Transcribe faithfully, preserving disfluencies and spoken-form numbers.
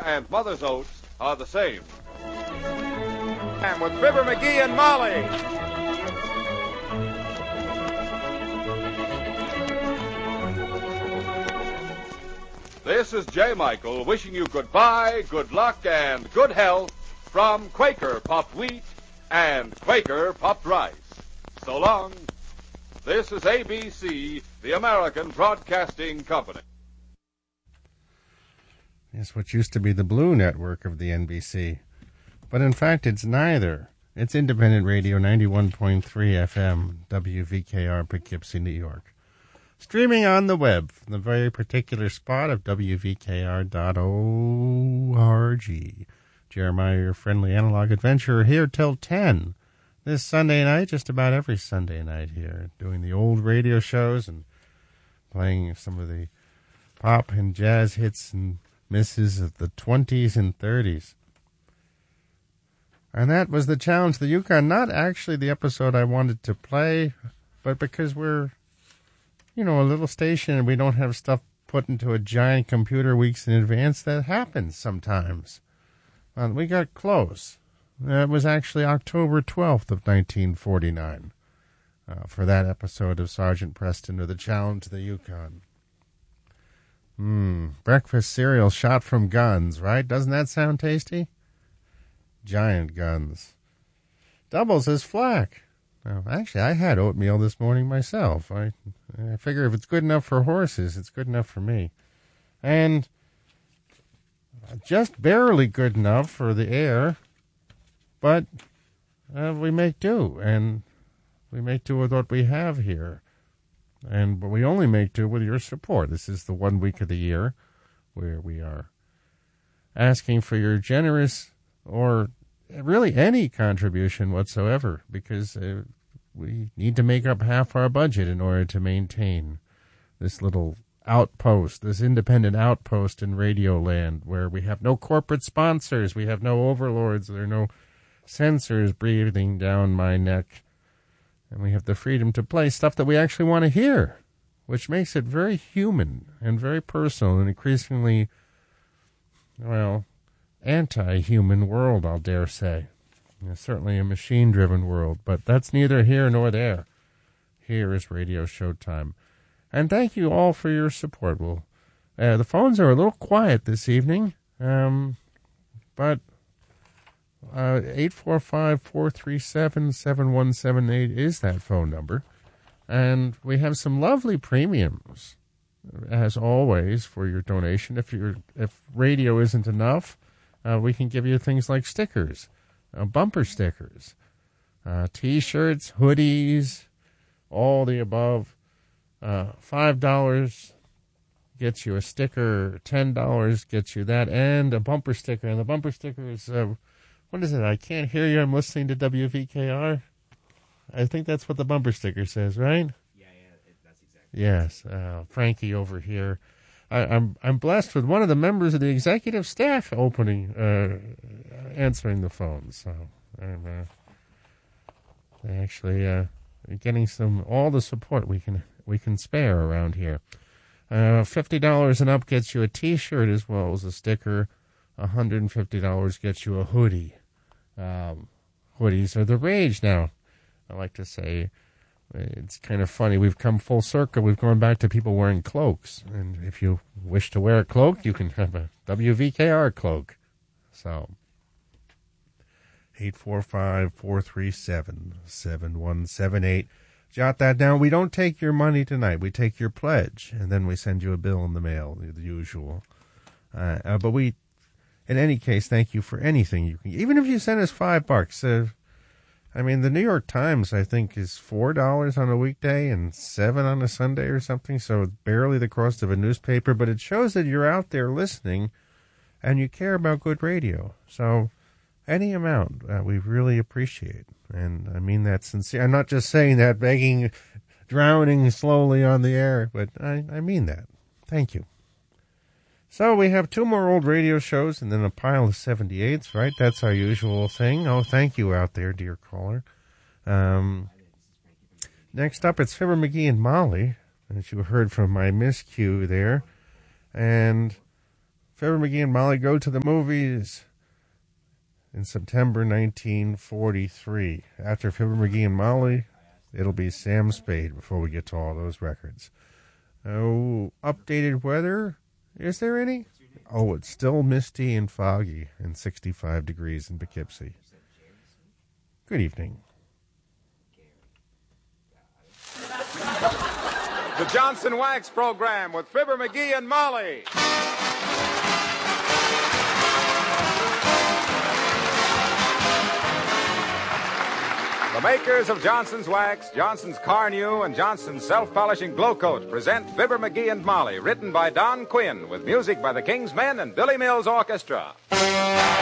and Mother's Oats are the same. And with Fibber McGee and Molly. This is J. Michael wishing you goodbye, good luck, and good health from Quaker Puffed Wheat and Quaker Puffed Rice. So long. This is A B C, the American Broadcasting Company. Yes, what used to be the Blue Network of the N B C. But in fact, it's neither. It's independent radio, ninety-one point three F M, W V K R, Poughkeepsie, New York. Streaming on the web from the very particular spot of W V K R dot org. Jeremiah, your friendly analog adventurer, here till ten. This Sunday night, just about every Sunday night here, doing the old radio shows and playing some of the pop and jazz hits and misses of the twenties and thirties. And that was the Challenge the Yukon. Not actually the episode I wanted to play, but because we're, you know, a little station and we don't have stuff put into a giant computer weeks in advance, that happens sometimes. Uh, we got close. It was actually October twelfth of nineteen forty-nine uh, for that episode of Sergeant Preston or the Challenge the Yukon. Hmm, breakfast cereal shot from guns, right? Doesn't that sound tasty? Giant guns. Doubles as flak. Now, actually, I had oatmeal this morning myself. I, I figure if it's good enough for horses, it's good enough for me. And just barely good enough for the air. But uh, we make do, and we make do with what we have here. And but we only make do with your support. This is the one week of the year where we are asking for your generous or really any contribution whatsoever, because uh, we need to make up half our budget in order to maintain this little outpost, this independent outpost in Radio Land, where we have no corporate sponsors, we have no overlords, there are no censors breathing down my neck, and we have the freedom to play stuff that we actually want to hear, which makes it very human and very personal and increasingly, well, anti-human world, I'll dare say. It's certainly a machine-driven world, but that's neither here nor there. Here is Radio Showtime. And thank you all for your support. Well, uh, the phones are a little quiet this evening, um, but uh, eight four five, four three seven, seven one seven eight is that phone number. And we have some lovely premiums, as always, for your donation. If you're, if radio isn't enough, uh, we can give you things like stickers, uh, bumper stickers, uh, T-shirts, hoodies, all the above. Uh, five dollars gets you a sticker, ten dollars gets you that, and a bumper sticker. And the bumper sticker is, uh, what is it? I can't hear you. I'm listening to W V K R. I think that's what the bumper sticker says, right? Yeah, yeah, it, that's exactly. Yes, uh, Frankie over here. I, I'm I'm blessed with one of the members of the executive staff opening, uh, answering the phone. So I'm uh, actually uh, getting some all the support we can we can spare around here. Uh, Fifty dollars and up gets you a T-shirt as well as a sticker. One hundred and fifty dollars gets you a hoodie. Um, hoodies are the rage now. I like to say it's kind of funny. We've come full circle. We've gone back to people wearing cloaks. And if you wish to wear a cloak, you can have a W V K R cloak. So, eight four five, four three seven, seven one seven eight. Jot that down. We don't take your money tonight. We take your pledge, and then we send you a bill in the mail, the usual. Uh, uh, but we, in any case, thank you for anything you can. Even if you send us five bucks, uh, I mean, the New York Times, I think, is four dollars on a weekday and seven on a Sunday or something, so it's barely the cost of a newspaper, but it shows that you're out there listening and you care about good radio. So any amount, uh, we really appreciate. And I mean that sincere. I'm not just saying that, begging, drowning slowly on the air, but I, I mean that. Thank you. So we have two more old radio shows and then a pile of seventy-eights, right? That's our usual thing. Oh, thank you out there, dear caller. Um, next up, it's Fibber McGee and Molly, as you heard from my miscue there. And Fibber McGee and Molly go to the movies in September nineteen forty-three. After Fibber McGee and Molly, it'll be Sam Spade before we get to all those records. Oh, updated weather. Is there any? Oh, it's still misty and foggy and sixty-five degrees in Poughkeepsie. Good evening. The Johnson Wax Program with Fibber McGee and Molly. The makers of Johnson's Wax, Johnson's Carnu, and Johnson's Self-Polishing Glow Coat present Fibber McGee and Molly, written by Don Quinn, with music by the King's Men and Billy Mills Orchestra.